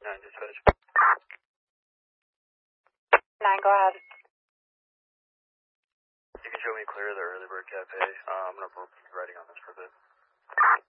9 dispatch. 9, go ahead. You can show me clear of the Early Bird Cafe. I'm going to be writing on this for a bit.